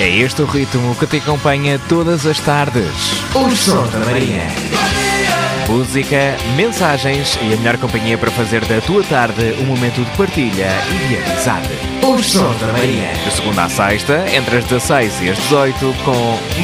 É este o ritmo que te acompanha todas as tardes. Os Sons da Maria. Música, mensagens e a melhor companhia para fazer da tua tarde um momento de partilha e de amizade. Os Sons da Maria. De segunda à sexta, entre as 16 e as 18, com